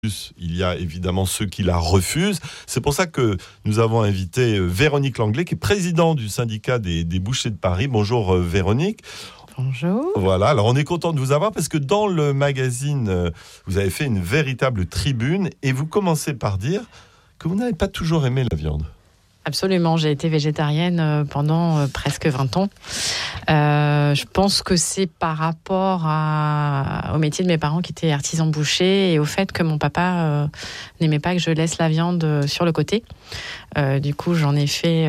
il y a évidemment ceux qui la refusent. C'est pour ça que nous avons invité Véronique Langlais, qui est présidente du syndicat des bouchers de Paris. Bonjour Véronique. Bonjour. Voilà, alors on est content de vous avoir parce que dans le magazine, vous avez fait une véritable tribune et vous commencez par dire que vous n'avez pas toujours aimé la viande. Absolument, j'ai été végétarienne pendant presque 20 ans. Je pense que c'est par rapport au métier de mes parents qui étaient artisans bouchers et au fait que mon papa n'aimait pas que je laisse la viande sur le côté. Du coup, j'en ai fait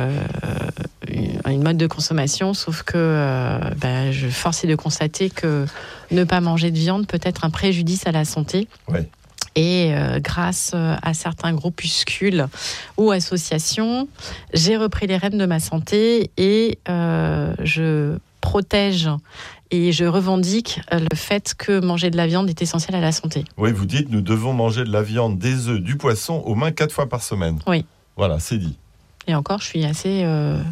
une mode de consommation, sauf que je force est de constater que ne pas manger de viande peut être un préjudice à la santé. Ouais. Et grâce à certains groupuscules ou associations, j'ai repris les rênes de ma santé et je protège et je revendique le fait que manger de la viande est essentiel à la santé. Oui, vous dites nous devons manger de la viande, des œufs, du poisson au moins 4 fois par semaine. Oui. Voilà, c'est dit. Et encore, je suis assez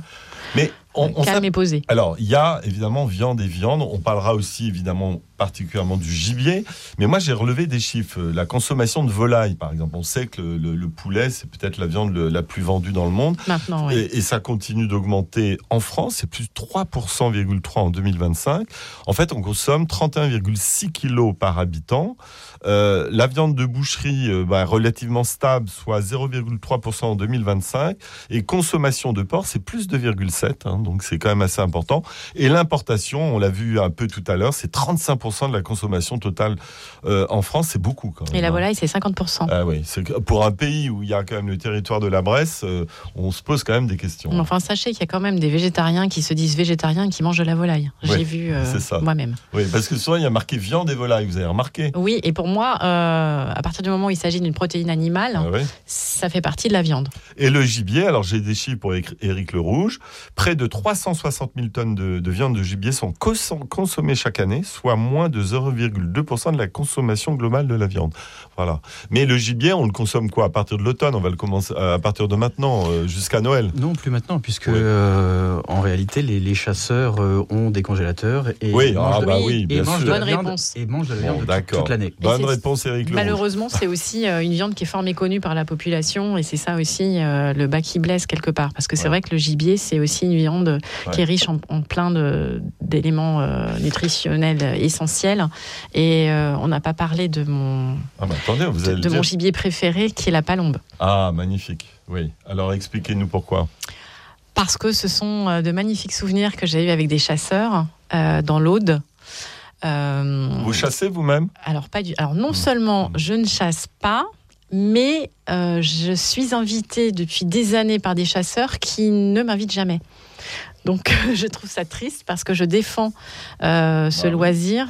calme et posée. Alors, il y a évidemment viande et viande. On parlera aussi évidemment particulièrement du gibier. Mais moi, j'ai relevé des chiffres. La consommation de volaille, par exemple. On sait que le poulet, c'est peut-être la viande la plus vendue dans le monde. Maintenant, oui. Et ça continue d'augmenter en France. C'est plus 3,3% en 2025. En fait, on consomme 31,6 kilos par habitant. La viande de boucherie, relativement stable, soit 0,3% en 2025. Et consommation de porc, c'est plus 2,7%. Donc, c'est quand même assez important. Et l'importation, on l'a vu un peu tout à l'heure, c'est 35% de la consommation totale en France, c'est beaucoup quand même. Et la volaille, c'est 50%. Ah oui, pour un pays où il y a quand même le territoire de la Bresse, on se pose quand même des questions. Enfin, sachez qu'il y a quand même des végétariens qui se disent végétariens et qui mangent de la volaille. J'ai vu moi-même. Oui, parce que souvent il y a marqué viande et volaille, vous avez remarqué ? Oui, et pour moi, à partir du moment où il s'agit d'une protéine animale, ça fait partie de la viande. Et le gibier, alors j'ai des chiffres pour Éric Le Rouge, près de 360 000 tonnes de viande de gibier sont consommées chaque année, soit moins de 0,2% de la consommation globale de la viande. Voilà. Mais le gibier, on le consomme quoi ? À partir de l'automne, on va le commencer à partir de maintenant, jusqu'à Noël. Non, plus maintenant, puisque en réalité, les chasseurs ont des congélateurs et mangent de la viande et mangent de la viande toute l'année. Bonne réponse, Éric Le Rouge. Malheureusement, c'est aussi une viande qui est fort méconnue par la population et c'est ça aussi le bas qui blesse quelque part. Parce que c'est vrai que le gibier, c'est aussi une viande qui est riche en plein d'éléments nutritionnels essentiels. Et on n'a pas parlé de mon gibier préféré qui est la palombe. Ah, magnifique. Oui. Alors expliquez-nous pourquoi. Parce que ce sont de magnifiques souvenirs que j'ai eus avec des chasseurs dans l'Aude. Vous chassez vous-même ? Alors non seulement je ne chasse pas, mais je suis invitée depuis des années par des chasseurs qui ne m'invitent jamais. Donc je trouve ça triste parce que je défends ce loisir,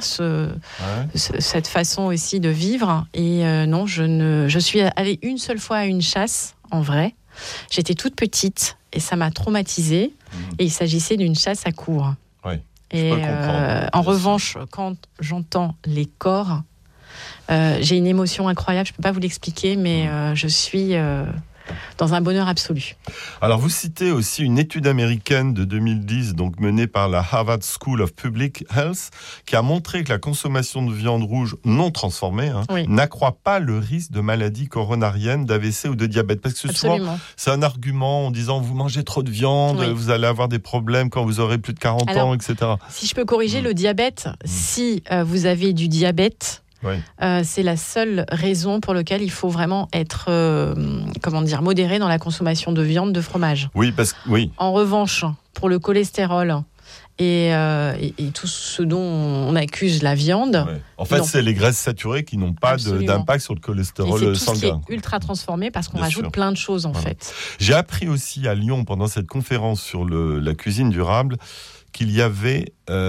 cette façon aussi de vivre. Et non, je suis allée une seule fois à une chasse, en vrai. J'étais toute petite et ça m'a traumatisée. Et il s'agissait d'une chasse à courre. Oui, et je peux comprendre. En revanche, quand j'entends les cors, j'ai une émotion incroyable. Je ne peux pas vous l'expliquer, mais je suis dans un bonheur absolu. Alors, vous citez aussi une étude américaine de 2010, donc menée par la Harvard School of Public Health, qui a montré que la consommation de viande rouge non transformée n'accroît pas le risque de maladies coronariennes, d'AVC ou de diabète. Parce que souvent, c'est un argument en disant vous mangez trop de viande, vous allez avoir des problèmes quand vous aurez plus de 40 ans, etc. Si je peux corriger le diabète, si vous avez du diabète, c'est la seule raison pour laquelle il faut vraiment être modéré dans la consommation de viande, de fromage. En revanche, pour le cholestérol et tout ce dont on accuse la viande... En fait, c'est les graisses saturées qui n'ont pas d'impact sur le cholestérol sanguin. Et c'est tout ce qui est ultra transformé parce qu'on rajoute plein de choses en fait. J'ai appris aussi à Lyon, pendant cette conférence sur la cuisine durable, qu'il y avait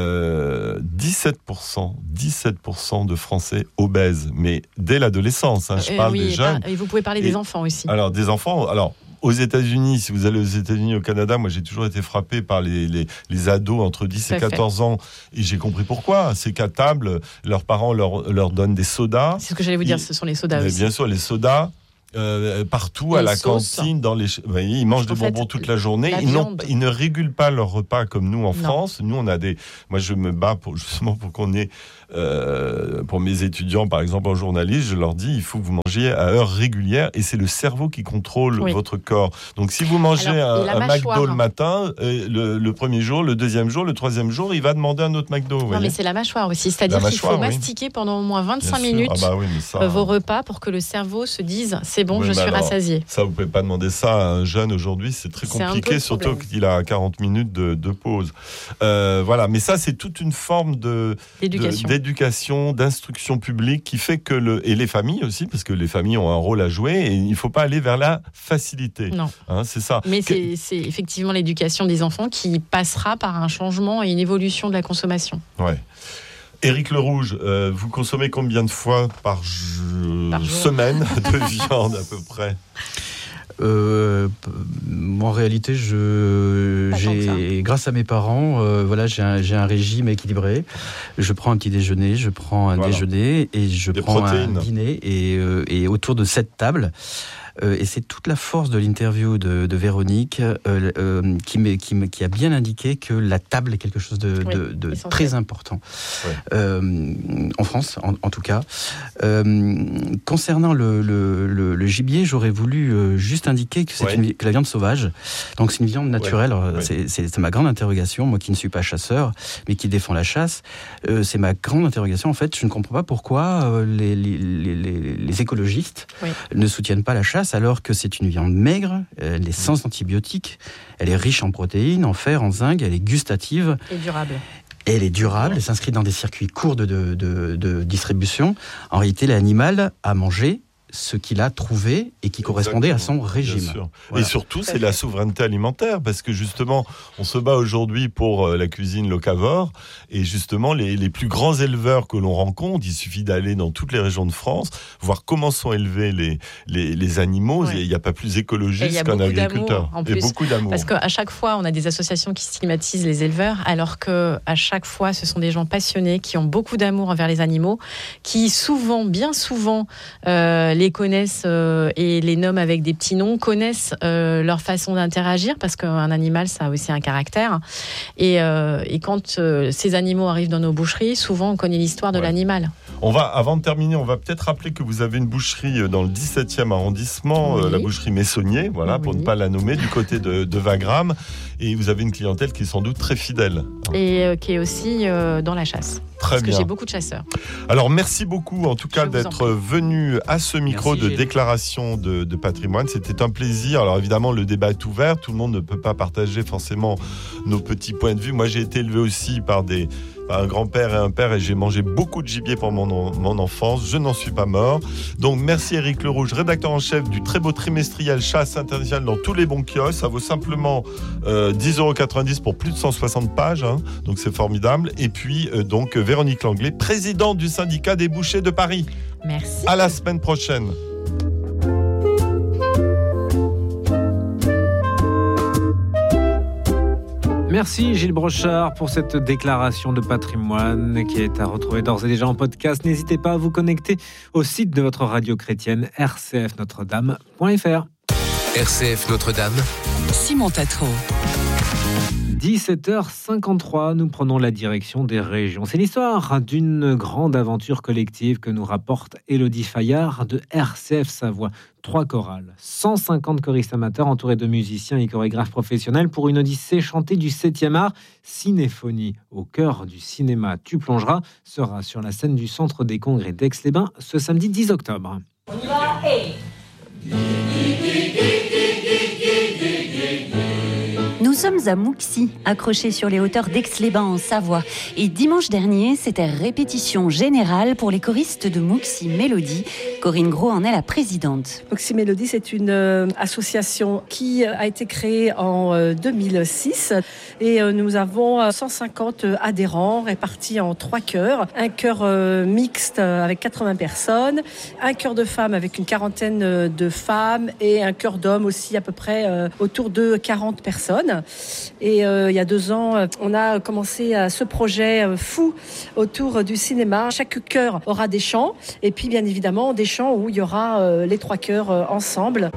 17% de Français obèses, mais dès l'adolescence. Je parle des jeunes. Et vous pouvez parler des enfants aussi. Alors, des enfants... Aux États-Unis, si vous allez aux États-Unis, au Canada, moi j'ai toujours été frappé par les ados entre 10 et 14 ans. Et j'ai compris pourquoi. C'est qu'à table, leurs parents leur donnent des sodas. C'est ce que j'allais vous dire, ce sont les sodas aussi. Bien sûr, les sodas. partout, à la cantine, ils mangent des bonbons toute la journée. Ils ne régulent pas leur repas comme nous en France. Nous, on a moi, je me bats justement pour qu'on ait, pour mes étudiants, par exemple, en journalisme, je leur dis, il faut que vous mangiez à heure régulière, et c'est le cerveau qui contrôle votre corps. Donc, si vous mangez un McDo le matin, le premier jour, le deuxième jour, le troisième jour, il va demander un autre McDo. Non, mais c'est la mâchoire aussi. C'est-à-dire qu'il faut mastiquer pendant au moins 25 minutes vos repas pour que le cerveau se dise, c'est bon, je suis rassasié. Ça, vous ne pouvez pas demander ça à un jeune aujourd'hui, c'est très compliqué, surtout qu'il a 40 minutes de pause. Voilà, mais ça, c'est toute une forme d'éducation, d'instruction publique qui fait que et les familles aussi, parce que les familles ont un rôle à jouer, et il ne faut pas aller vers la facilité. Non. C'est ça. Mais c'est effectivement l'éducation des enfants qui passera par un changement et une évolution de la consommation. Ouais. Éric Le Rouge, vous consommez combien de fois par semaine de viande à peu près ? En réalité, grâce à mes parents, j'ai un régime équilibré. Je prends un petit déjeuner, je prends un déjeuner et je prends un dîner, et autour de cette table. Et c'est toute la force de l'interview de Véronique qui a bien indiqué que la table est quelque chose de très important. En France, en tout cas. Concernant le gibier, j'aurais voulu juste indiquer que la viande sauvage, donc c'est une viande naturelle. C'est ma grande interrogation, moi qui ne suis pas chasseur, mais qui défend la chasse. C'est ma grande interrogation. En fait, je ne comprends pas pourquoi les écologistes ne soutiennent pas la chasse, alors que c'est une viande maigre, elle est sans antibiotiques, elle est riche en protéines, en fer, en zinc, elle est gustative. Et durable. Elle est durable, elle s'inscrit dans des circuits courts de distribution. En réalité, l'animal a mangé ce qu'il a trouvé et qui correspondait à son régime. Bien sûr. Voilà. Et surtout, c'est la souveraineté alimentaire, parce que justement, on se bat aujourd'hui pour la cuisine locavore, et justement, les plus grands éleveurs que l'on rencontre, il suffit d'aller dans toutes les régions de France, voir comment sont élevés les animaux. Il n'y a pas plus écologiste qu'un agriculteur. Et beaucoup d'amour. Parce qu'à chaque fois, on a des associations qui stigmatisent les éleveurs, alors qu'à chaque fois, ce sont des gens passionnés, qui ont beaucoup d'amour envers les animaux, qui bien souvent, les connaissent et les nomment avec des petits noms, connaissent leur façon d'interagir, parce qu'un animal, ça a aussi un caractère. Et quand ces animaux arrivent dans nos boucheries, souvent on connaît l'histoire de l'animal. Avant de terminer, on va peut-être rappeler que vous avez une boucherie dans le 17e arrondissement, la boucherie Messonnier, pour ne pas la nommer, du côté de Wagram. Et vous avez une clientèle qui est sans doute très fidèle. Et qui est aussi dans la chasse. Parce que j'ai beaucoup de chasseurs. Alors, merci beaucoup, en tout cas, d'être venu à ce micro de déclaration de patrimoine. C'était un plaisir. Alors, évidemment, le débat est ouvert. Tout le monde ne peut pas partager forcément nos petits points de vue. Moi, j'ai été élevé aussi par un grand-père et un père, et j'ai mangé beaucoup de gibier pendant mon enfance. Je n'en suis pas mort. Donc, merci Éric Le Rouge, rédacteur en chef du très beau trimestriel Chasse Internationale dans tous les bons kiosques. Ça vaut simplement 10,90 € pour plus de 160 pages. Donc, c'est formidable. Et puis, donc, Véronique Langlais, présidente du syndicat des bouchers de Paris. Merci. À la semaine prochaine. Merci Gilles Brochard pour cette déclaration de patrimoine qui est à retrouver d'ores et déjà en podcast. N'hésitez pas à vous connecter au site de votre radio chrétienne rcfnotredame.fr. RCF Notre-Dame, Simon Tatro. 17h53, nous prenons la direction des régions. C'est l'histoire d'une grande aventure collective que nous rapporte Élodie Fayard de RCF Savoie. 3 chorales, 150 choristes amateurs entourés de musiciens et chorégraphes professionnels pour une odyssée chantée du 7e art. Cinéphonie au cœur du cinéma Tu plongeras sera sur la scène du Centre des Congrès d'Aix-les-Bains ce samedi 10 octobre. On y va, et... Nous sommes à Mouxy, accrochés sur les hauteurs d'Aix-les-Bains en Savoie. Et dimanche dernier, c'était répétition générale pour les choristes de Mouxy Mélodie. Corinne Gros en est la présidente. Mouxy Mélodie, c'est une association qui a été créée en 2006. Et nous avons 150 adhérents répartis en 3 chœurs. Un chœur mixte avec 80 personnes, un chœur de femmes avec une quarantaine de femmes et un chœur d'hommes aussi à peu près autour de 40 personnes. Et il y a 2 ans, on a commencé ce projet fou autour du cinéma. Chaque chœur aura des chants et puis bien évidemment des chants où il y aura les 3 chœurs ensemble.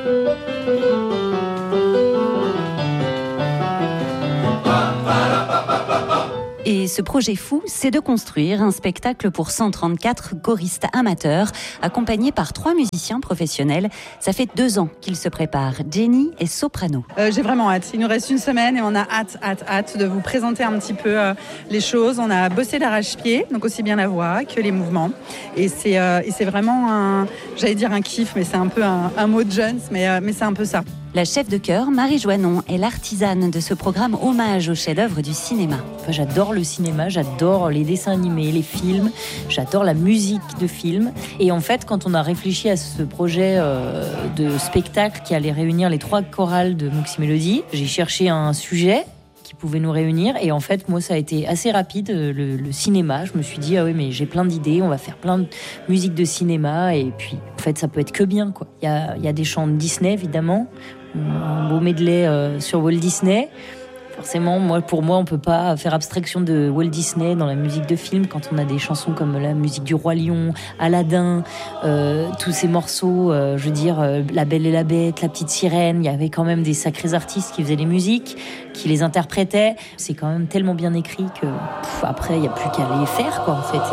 Et ce projet fou, c'est de construire un spectacle pour 134 choristes amateurs, accompagnés par 3 musiciens professionnels. Ça fait 2 ans qu'ils se préparent. Jenny est soprano. J'ai vraiment hâte. Il nous reste 1 semaine et on a hâte de vous présenter un petit peu les choses. On a bossé d'arrache-pied, donc aussi bien la voix que les mouvements. Et c'est vraiment un kiff, mais c'est un peu un mot de jeunes, mais c'est un peu ça. La chef de chœur, Marie Joannon, est l'artisane de ce programme hommage aux chefs-d'œuvre du cinéma. Enfin, j'adore le cinéma, j'adore les dessins animés, les films, j'adore la musique de films. Et en fait, quand on a réfléchi à ce projet de spectacle qui allait réunir les 3 chorales de Mouxy Mélodie, j'ai cherché un sujet qui pouvait nous réunir. Et en fait, moi, ça a été assez rapide, le cinéma. Je me suis dit, ah oui, mais j'ai plein d'idées, on va faire plein de musique de cinéma. Et puis, en fait, ça peut être que bien, quoi. Il y a des chants de Disney, évidemment. Un beau medley sur Walt Disney. Forcément, pour moi, on peut pas faire abstraction de Walt Disney dans la musique de film quand on a des chansons comme la musique du Roi Lion, Aladdin, tous ces morceaux, La Belle et la Bête, La Petite Sirène. Il y avait quand même des sacrés artistes qui faisaient les musiques, qui les interprétaient. C'est quand même tellement bien écrit que après, il n'y a plus qu'à les faire, quoi, en fait.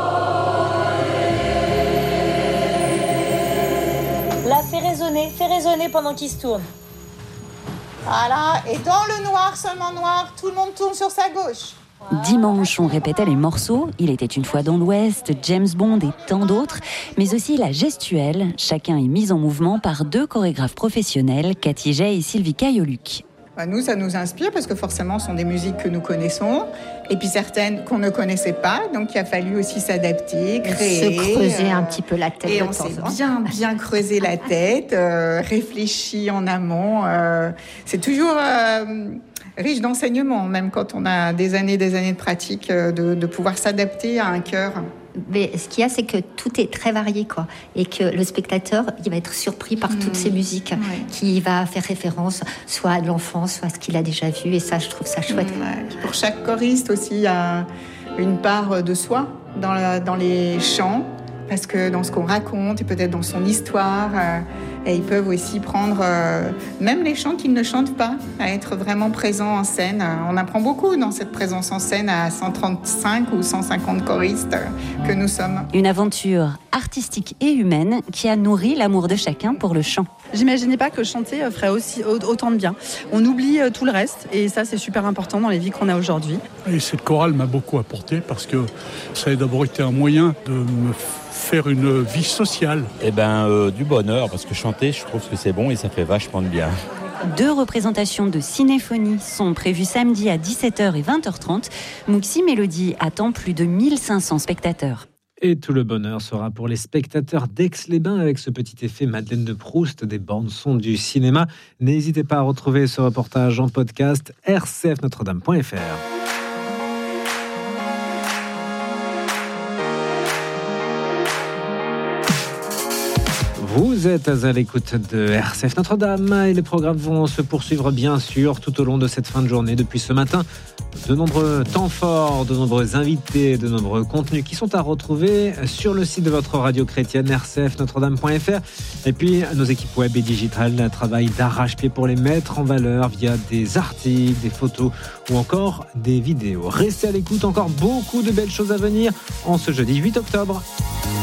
Là, fais résonner pendant qu'il se tourne. Voilà, et dans le noir, seulement noir, tout le monde tourne sur sa gauche. Dimanche, on répétait les morceaux. Il était une fois dans l'Ouest, James Bond et tant d'autres, mais aussi la gestuelle. Chacun est mis en mouvement par 2 chorégraphes professionnels, Cathy Jay et Sylvie Cailloluc. Nous, ça nous inspire parce que forcément, ce sont des musiques que nous connaissons et puis certaines qu'on ne connaissait pas. Donc, il a fallu aussi s'adapter, créer. Se creuser un petit peu la tête. Et on s'est bien creusé la tête, réfléchi en amont. C'est toujours riche d'enseignements, même quand on a des années de pratique, de pouvoir s'adapter à un chœur. Mais ce qu'il y a, c'est que tout est très varié, quoi. Et que le spectateur, il va être surpris par toutes ces musiques, qui va faire référence soit à l'enfance, soit à ce qu'il a déjà vu. Et ça, je trouve ça chouette. Pour chaque choriste aussi, il y a une part de soi dans les chants, parce que dans ce qu'on raconte et peut-être dans son histoire, et ils peuvent aussi prendre même les chants qu'ils ne chantent pas, à être vraiment présents en scène. On apprend beaucoup dans cette présence en scène à 135 ou 150 choristes que nous sommes. Une aventure artistique et humaine qui a nourri l'amour de chacun pour le chant. J'imaginais pas que chanter ferait autant de bien. On oublie tout le reste et ça, c'est super important dans les vies qu'on a aujourd'hui. Et cette chorale m'a beaucoup apporté parce que ça a d'abord été un moyen de me faire une vie sociale. Du bonheur, parce que chanter, je trouve que c'est bon et ça fait vachement de bien. 2 représentations de cinéphonie sont prévues samedi à 17h et 20h30. Mouxy Mélodie attend plus de 1500 spectateurs. Et tout le bonheur sera pour les spectateurs d'Aix-les-Bains avec ce petit effet Madeleine de Proust des bandes-sons du cinéma. N'hésitez pas à retrouver ce reportage en podcast rcfnotredame.fr. Vous êtes à l'écoute de RCF Notre-Dame et les programmes vont se poursuivre bien sûr tout au long de cette fin de journée. Depuis ce matin, de nombreux temps forts, de nombreux invités, de nombreux contenus qui sont à retrouver sur le site de votre radio chrétienne rcfnotredame.fr. Et puis nos équipes web et digitales travaillent d'arrache-pied pour les mettre en valeur via des articles, des photos ou encore des vidéos. Restez à l'écoute, encore beaucoup de belles choses à venir en ce jeudi 8 octobre.